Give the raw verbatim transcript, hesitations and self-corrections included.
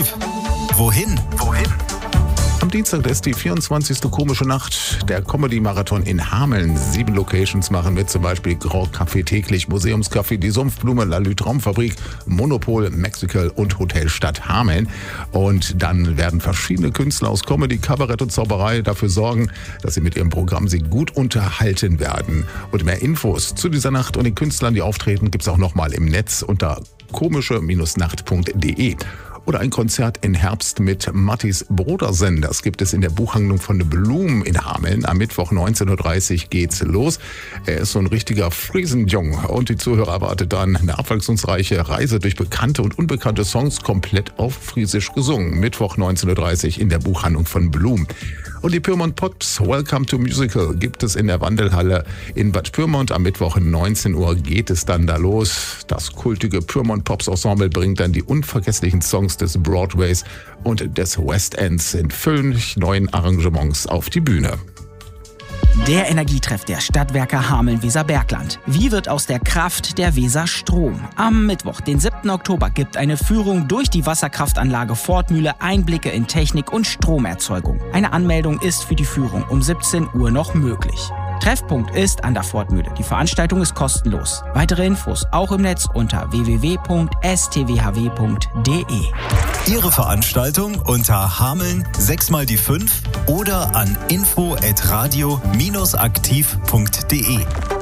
Wohin? Wohin? Am Dienstag ist die vierundzwanzigste komische Nacht. Der Comedy-Marathon in Hameln. Sieben Locations machen mit, zum Beispiel Grand Café täglich, Museumscafé, die Sumpfblume, La Lü Traumfabrik, Monopol, Mexical und Hotel Stadt Hameln. Und dann werden verschiedene Künstler aus Comedy, Kabarett und Zauberei dafür sorgen, dass sie mit ihrem Programm sie gut unterhalten werden. Und mehr Infos zu dieser Nacht und den Künstlern, die auftreten, gibt's auch nochmal im Netz unter komische Nacht punkt de. Oder ein Konzert in Herbst mit Mattis Brodersen. Das gibt es in der Buchhandlung von Blum in Hameln. Am Mittwoch neunzehn Uhr dreißig geht's los. Er ist so ein richtiger Friesenjung. Und die Zuhörer erwartet dann eine abwechslungsreiche Reise durch bekannte und unbekannte Songs, komplett auf Friesisch gesungen. Mittwoch neunzehn Uhr dreißig in der Buchhandlung von Blum. Und die Pyrmont Pops Welcome to Musical gibt es in der Wandelhalle in Bad Pyrmont. Am Mittwoch neunzehn Uhr geht es dann da los. Das kultige Pyrmont Pops Ensemble bringt dann die unvergesslichen Songs des Broadways und des West Ends in völlig neuen Arrangements auf die Bühne. Der Energietreff der Stadtwerke Hameln-Weserbergland. Wie wird aus der Kraft der Weser Strom? Am Mittwoch, den siebten Oktober, gibt eine Führung durch die Wasserkraftanlage Fortmühle Einblicke in Technik und Stromerzeugung. Eine Anmeldung ist für die Führung um siebzehn Uhr noch möglich. Treffpunkt ist an der Fortmühle. Die Veranstaltung ist kostenlos. Weitere Infos auch im Netz unter w w w punkt s t w h w punkt d e. Ihre Veranstaltung unter Hameln sechs mal die fünf oder an info at radio aktiv punkt de.